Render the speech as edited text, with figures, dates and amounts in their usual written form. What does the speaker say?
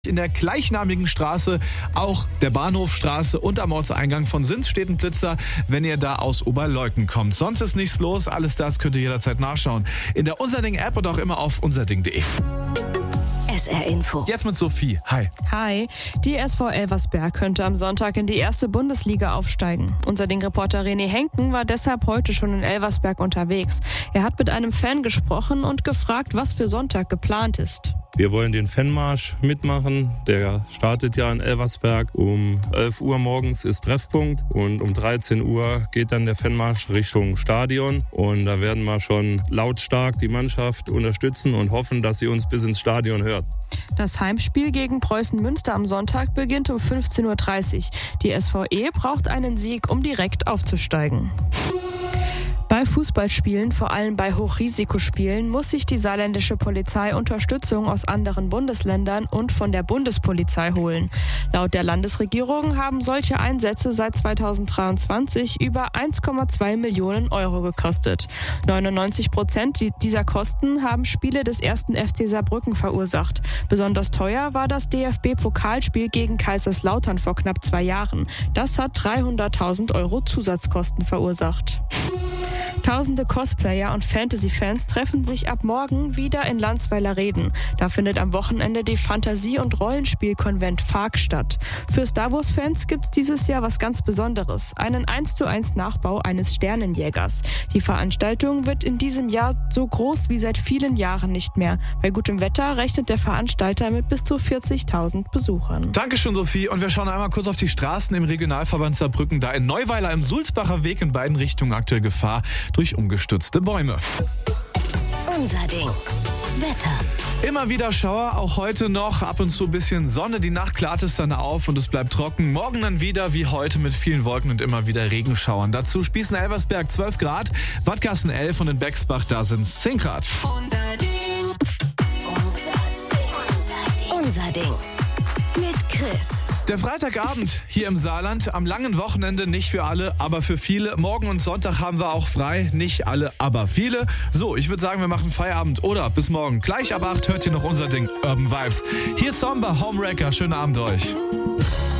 In der gleichnamigen Straße, auch der Bahnhofstraße und am Ortseingang von Sins steht ein Blitzer, wenn ihr da aus Oberleuten kommt. Sonst ist nichts los, alles das könnt ihr jederzeit nachschauen. In der Unserding-App und auch immer auf unserding.de. SR Info. Jetzt mit Sophie. Hi. Hi. Die SV Elversberg könnte am Sonntag in die erste Bundesliga aufsteigen. Unser Ding-Reporter René Henken war deshalb heute schon in Elversberg unterwegs. Er hat mit einem Fan gesprochen und gefragt, was für Sonntag geplant ist. Wir wollen den Fanmarsch mitmachen. Der startet ja in Elversberg. Um 11 Uhr morgens ist Treffpunkt und um 13 Uhr geht dann der Fanmarsch Richtung Stadion. Und da werden wir schon lautstark die Mannschaft unterstützen und hoffen, dass sie uns bis ins Stadion hört. Das Heimspiel gegen Preußen Münster am Sonntag beginnt um 15.30 Uhr. Die SVE braucht einen Sieg, um direkt aufzusteigen. Bei Fußballspielen, vor allem bei Hochrisikospielen, muss sich die saarländische Polizei Unterstützung aus anderen Bundesländern und von der Bundespolizei holen. Laut der Landesregierung haben solche Einsätze seit 2023 über 1,2 Millionen Euro gekostet. 99% dieser Kosten haben Spiele des 1. FC Saarbrücken verursacht. Besonders teuer war das DFB-Pokalspiel gegen Kaiserslautern vor knapp 2 Jahren. Das hat 300.000 Euro Zusatzkosten verursacht. Tausende Cosplayer und Fantasy-Fans treffen sich ab morgen wieder in Landsweiler-Reden. Da findet am Wochenende die Fantasie- und Rollenspiel-Konvent FARC statt. Für Star Wars-Fans gibt's dieses Jahr was ganz Besonderes. Einen 1:1 Nachbau eines Sternenjägers. Die Veranstaltung wird in diesem Jahr so groß wie seit vielen Jahren nicht mehr. Bei gutem Wetter rechnet der Veranstalter mit bis zu 40.000 Besuchern. Dankeschön, Sophie. Und wir schauen einmal kurz auf die Straßen im Regionalverband Saarbrücken. Da in Neuweiler im Sulzbacher Weg in beiden Richtungen aktuell Gefahr durch umgestürzte Bäume. Unser Ding. Wetter. Immer wieder Schauer, auch heute noch. Ab und zu ein bisschen Sonne. Die Nacht klart es dann auf und es bleibt trocken. Morgen dann wieder wie heute mit vielen Wolken und immer wieder Regenschauern. Dazu Spießen-Elversberg 12 Grad, Wattgassen 11 und in Bexbach da sind es 10 Grad. Unser Ding. Unser Ding. Mit Chris. Der Freitagabend hier im Saarland, am langen Wochenende, nicht für alle, aber für viele. Morgen und Sonntag haben wir auch frei, nicht alle, aber viele. So, ich würde sagen, wir machen Feierabend oder bis morgen. Gleich ab 8 hört ihr noch unser Ding Urban Vibes. Hier ist Somber, Homewrecker, schönen Abend euch.